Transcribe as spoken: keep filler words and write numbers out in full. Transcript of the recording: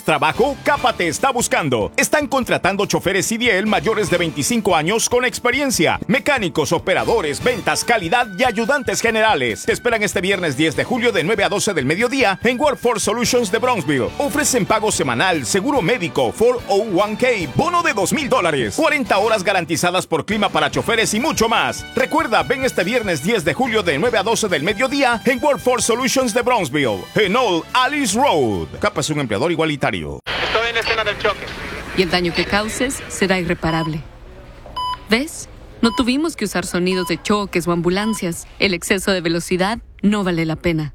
trabajo? Capa te está buscando. Están contratando choferes C D L mayores de veinticinco años con experiencia, mecánicos, operadores, ventas, calidad y ayudantes generales. Te esperan este viernes diez de julio de nueve a doce del mediodía en Workforce Solutions de Bronxville. Ofrecen pago semanal, seguro médico, cuatro oh uno k, bono de dos mil dólares, cuarenta horas garantizadas por clima para choferes y mucho más. Recuerda, ven este viernes diez de julio de nueve a doce del mediodía en Workforce Solutions de Bronxville, en Old Alice Road. Capa es un empleador igualitario. Estoy en la escena del choque. Y el daño que causes será irreparable. ¿Ves? No tuvimos que usar sonidos de choques o ambulancias. El exceso de velocidad no vale la pena.